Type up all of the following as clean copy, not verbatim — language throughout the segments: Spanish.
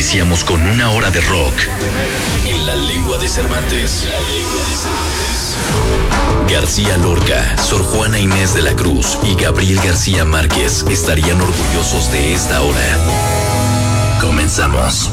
iniciamos con una hora de rock en la lengua de Cervantes. García Lorca, Sor Juana Inés de la Cruz y Gabriel García Márquez estarían orgullosos de esta hora. Comenzamos.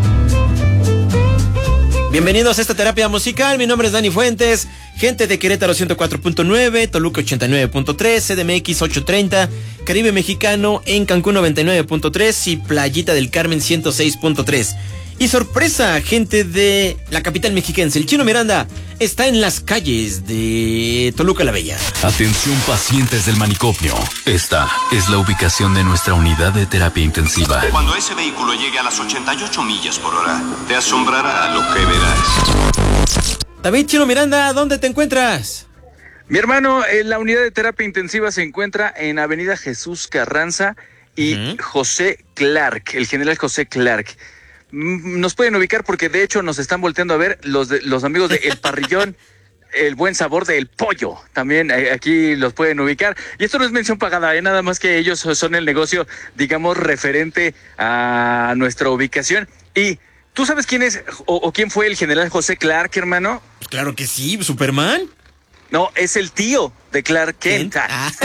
Bienvenidos a esta terapia musical, mi nombre es Dani Fuentes, gente de Querétaro 104.9, Toluca 89.3, CDMX 830, Caribe Mexicano en Cancún 99.3 y Playita del Carmen 106.3. Y sorpresa, gente de la capital mexiquense, el Chino Miranda está en las calles de Toluca la Bella. Atención pacientes del manicomio, esta es la ubicación de nuestra unidad de terapia intensiva. Cuando ese vehículo llegue a las 88 millas por hora, te asombrará lo que verás. David Chino Miranda, ¿dónde te encuentras? Mi hermano, la unidad de terapia intensiva se encuentra en Avenida Jesús Carranza y José Clark, el general José Clark. Nos pueden ubicar porque de hecho nos están volteando a ver los amigos de El Parrillón, el buen sabor del pollo. También aquí los pueden ubicar. Y esto no es mención pagada, nada más que ellos son el negocio, digamos, referente a nuestra ubicación. Y ¿tú sabes quién es o quién fue el general José Clark, hermano? Pues claro que sí, ¿Superman? No, es el tío de Clark Kent.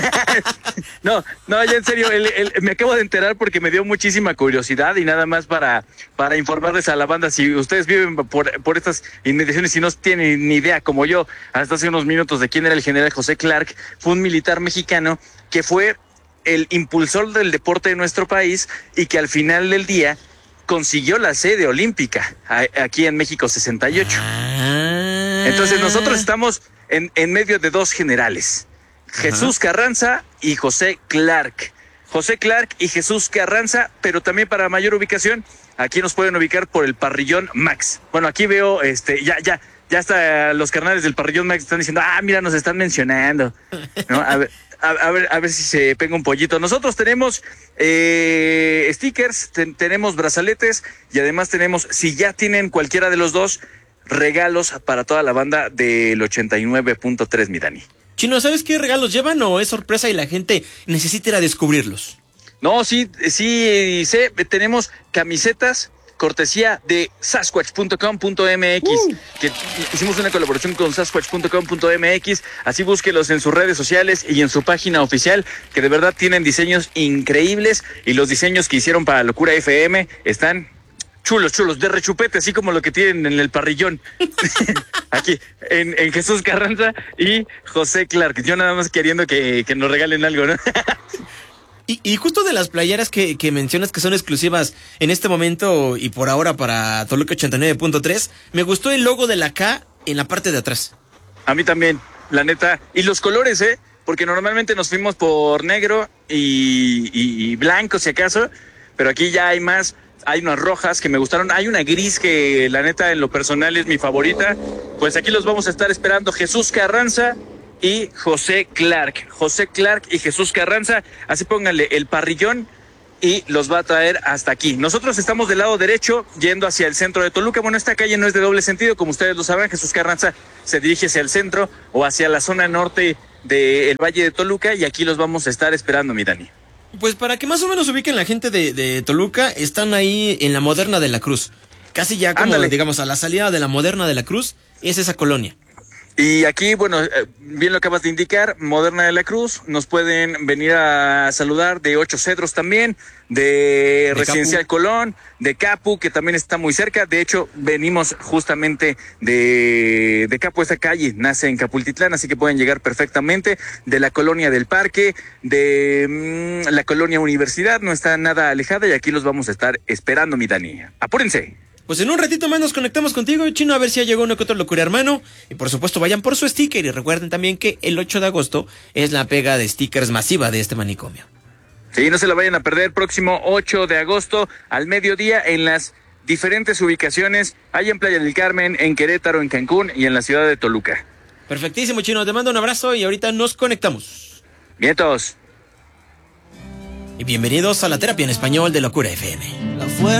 No, ya en serio, me acabo de enterar porque me dio muchísima curiosidad y nada más para informarles a la banda, si ustedes viven por estas inmediaciones y no tienen ni idea, como yo, hasta hace unos minutos, de quién era el general José Clark, fue un militar mexicano que fue el impulsor del deporte de nuestro país y que al final del día consiguió la sede olímpica aquí en México 68. Entonces nosotros estamos en medio de dos generales, Jesús Carranza y José Clark. José Clark y Jesús Carranza, pero también para mayor ubicación, aquí nos pueden ubicar por el Parrillón Max. Bueno, aquí veo, ya hasta los carnales del Parrillón Max están diciendo, mira, nos están mencionando, ¿no? A ver si se pega un pollito. Nosotros tenemos stickers, tenemos brazaletes y además tenemos, si ya tienen cualquiera de los dos, regalos para toda la banda del 89.3, mi Dani. Chino, ¿sabes qué regalos llevan o es sorpresa y la gente necesita ir a descubrirlos? No, sí, sé, tenemos camisetas cortesía de Sasquatch.com.mx, que hicimos una colaboración con Sasquatch.com.mx, así búsquelos en sus redes sociales y en su página oficial, que de verdad tienen diseños increíbles y los diseños que hicieron para Locura FM están chulos, de rechupete, así como lo que tienen en el Parrillón. Aquí, en Jesús Carranza y José Clark. Yo nada más queriendo que nos regalen algo, ¿no? Y justo de las playeras que mencionas que son exclusivas en este momento y por ahora para Toluca 89.3, me gustó el logo de la K en la parte de atrás. A mí también, la neta. Y los colores, porque normalmente nos fuimos por negro y blanco, si acaso, pero aquí ya hay más. Hay unas rojas que me gustaron, hay una gris que la neta en lo personal es mi favorita. Pues aquí los vamos a estar esperando, Jesús Carranza y José Clark. José Clark y Jesús Carranza, así pónganle el Parrillón y los va a traer hasta aquí. Nosotros estamos del lado derecho, yendo hacia el centro de Toluca. Bueno, esta calle no es de doble sentido, como ustedes lo sabrán. Jesús Carranza se dirige hacia el centro o hacia la zona norte del Valle de Toluca y aquí los vamos a estar esperando, mi Dani. Pues para que más o menos ubiquen la gente de Toluca, están ahí en la Moderna de la Cruz. Casi ya como, digamos, a la salida de la Moderna de la Cruz, es esa colonia. Y aquí, bueno, bien lo acabas de indicar, Moderna de la Cruz, nos pueden venir a saludar de Ocho Cedros también, de Residencial Capu. Colón, de Capu, que también está muy cerca. De hecho, venimos justamente de Capu, esta calle nace en Capultitlán, así que pueden llegar perfectamente. De la Colonia del Parque, de la Colonia Universidad, no está nada alejada y aquí los vamos a estar esperando, mi Dani. ¡Apúrense! Pues en un ratito más nos conectamos contigo, Chino, a ver si ya llegó uno que otro locura, hermano. Y por supuesto vayan por su sticker y recuerden también que el 8 de agosto es la pega de stickers masiva de este manicomio. Sí, no se la vayan a perder, próximo 8 de agosto al mediodía en las diferentes ubicaciones, allá en Playa del Carmen, en Querétaro, en Cancún y en la ciudad de Toluca. Perfectísimo, Chino, te mando un abrazo y ahorita nos conectamos. Vientos. Y bienvenidos a la terapia en español de Locura FM.